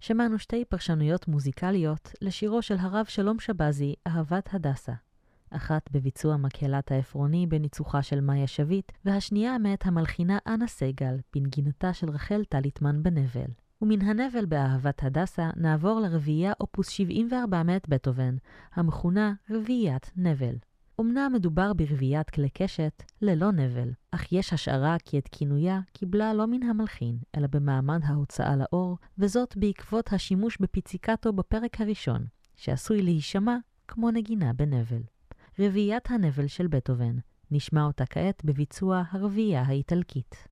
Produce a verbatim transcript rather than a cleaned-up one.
שמענו שתי פרשנויות מוזיקליות לשירו של הרב שלום שבזי, אהבת הדסה. אחת בביצוע מקהלת העפרוני בניצוחה של מאיה שביט, והשנייה מאת המלחינה אנה סגל, בנגינתה של רחל טליטמן בנבל. ומן הנבל באהבת הדסה נעבור לרביעייה אופוס שבעים וארבע מאת בטהובן, המכונה רביעיית נבל. אמנם מדובר ברביעיית כלי קשת ללא נבל, אך יש השערה כי את כינויה קיבלה לא מן המלחין, אלא במעמד ההוצאה לאור, וזאת בעקבות השימוש בפיציקטו בפרק הראשון, שעשוי להישמע כמו נגינה בנבל. רביעיית הנבל של בטהובן, נשמע אותה כעת בביצוע הרביעייה האיטלקית.